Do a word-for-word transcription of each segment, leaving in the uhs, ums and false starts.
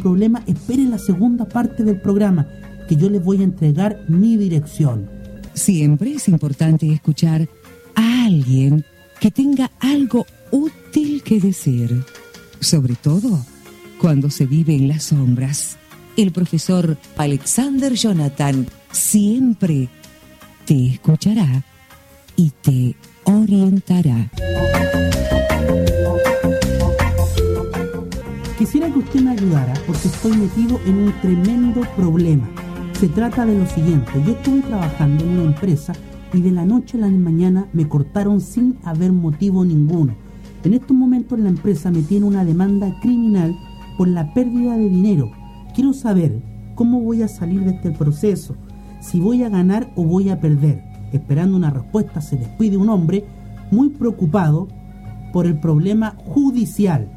problema, esperen la segunda parte del programa, que yo les voy a entregar mi dirección. Siempre es importante escuchar a alguien que tenga algo útil que decir, sobre todo cuando se vive en las sombras. El profesor Alexander Jonathan siempre te escuchará y te orientará. Quisiera que usted me ayudara porque estoy metido en un tremendo problema. Se trata de lo siguiente: yo estuve trabajando en una empresa y de la noche a la mañana me cortaron sin haber motivo ninguno. En estos momentos la empresa me tiene una demanda criminal por la pérdida de dinero. Quiero saber cómo voy a salir de este proceso, si voy a ganar o voy a perder. Esperando una respuesta se despide un hombre muy preocupado por el problema judicial.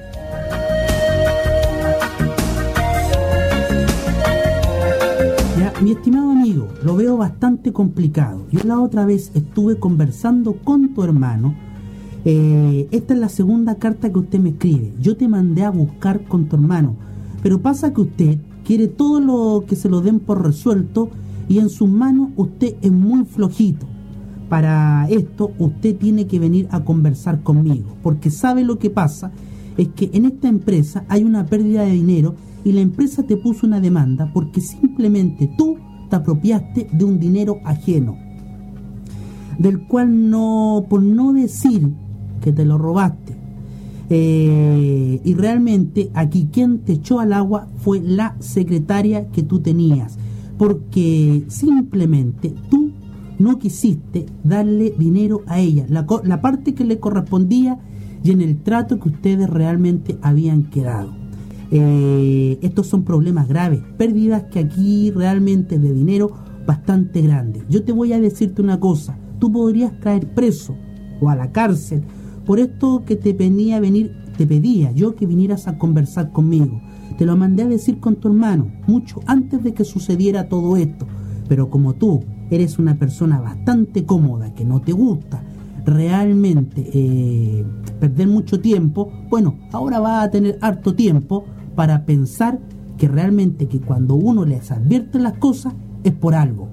Ya, mi estimado amigo, lo veo bastante complicado. Yo la otra vez estuve conversando con tu hermano. Eh, esta es la segunda carta que usted me escribe. Yo te mandé a buscar con tu hermano, pero pasa que usted quiere todo lo que se lo den por resuelto y en sus manos usted es muy flojito. Para esto usted tiene que venir a conversar conmigo, porque sabe lo que pasa, es que en esta empresa hay una pérdida de dinero y la empresa te puso una demanda porque simplemente tú te apropiaste de un dinero ajeno, del cual no, por no decir que te lo robaste. Eh, y realmente aquí quien te echó al agua fue la secretaria que tú tenías, porque simplemente tú no quisiste darle dinero a ella, la, la parte que le correspondía y en el trato que ustedes realmente habían quedado. Eh, estos son problemas graves, pérdidas que aquí realmente de dinero bastante grandes. Yo te voy a decirte una cosa: tú podrías caer preso o a la cárcel por esto que te venía venir, te pedía yo que vinieras a conversar conmigo. Te lo mandé a decir con tu hermano mucho antes de que sucediera todo esto, pero como tú eres una persona bastante cómoda, que no te gusta realmente eh, perder mucho tiempo, bueno, ahora vas a tener harto tiempo para pensar que realmente que cuando uno les advierte las cosas es por algo.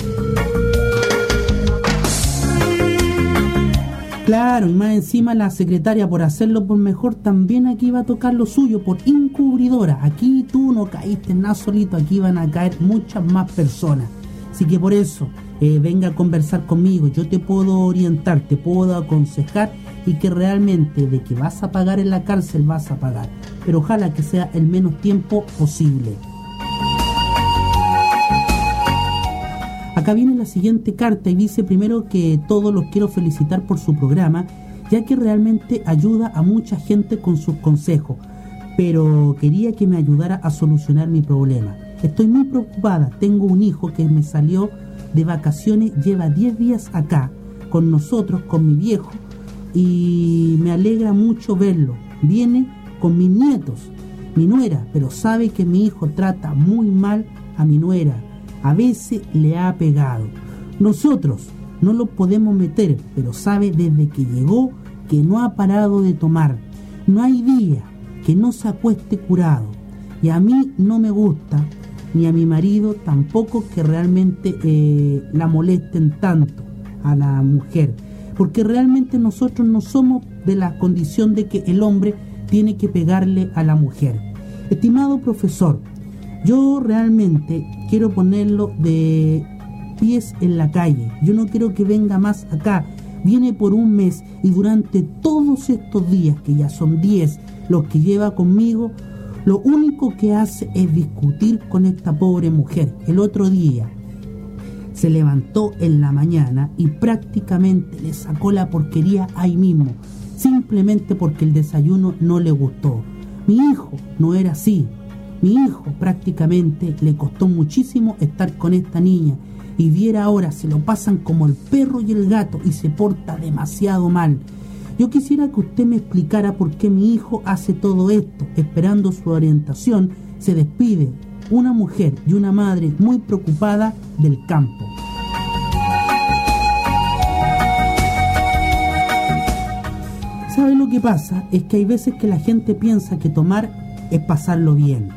Claro, y más encima la secretaria, por hacerlo por mejor, también aquí va a tocar lo suyo por encubridora. Aquí tú no caíste nada solito, aquí van a caer muchas más personas. Así que por eso, eh, venga a conversar conmigo, yo te puedo orientar, te puedo aconsejar, y que realmente de que vas a pagar en la cárcel, vas a pagar. Pero ojalá que sea el menos tiempo posible. Acá viene la siguiente carta y dice: primero que todo los quiero felicitar por su programa, ya que realmente ayuda a mucha gente con sus consejos, pero quería que me ayudara a solucionar mi problema. Estoy muy preocupada, tengo un hijo que me salió de vacaciones, lleva diez días acá con nosotros, con mi viejo, y me alegra mucho verlo. Viene con mis nietos, mi nuera, pero sabe que mi hijo trata muy mal a mi nuera. A veces le ha pegado. Nosotros no lo podemos meter, pero sabe desde que llegó que no ha parado de tomar. No hay día que no se acueste curado. Y a mí no me gusta, ni a mi marido tampoco, que realmente eh, la molesten tanto a la mujer. Porque realmente nosotros no somos de la condición de que el hombre tiene que pegarle a la mujer. Estimado profesor, yo realmente quiero ponerlo de pies en la calle. Yo no quiero que venga más acá. Viene por un mes y durante todos estos días, que ya son diez los que lleva conmigo, lo único que hace es discutir con esta pobre mujer. El otro día se levantó en la mañana y prácticamente le sacó la porquería ahí mismo, simplemente porque el desayuno no le gustó. Mi hijo no era así. Mi hijo prácticamente le costó muchísimo estar con esta niña, y viera ahora, se lo pasan como el perro y el gato y se porta demasiado mal. Yo quisiera que usted me explicara por qué mi hijo hace todo esto. Esperando su orientación, se despide una mujer y una madre muy preocupada del campo. ¿Sabe lo que pasa? Es que hay veces que la gente piensa que tomar es pasarlo bien.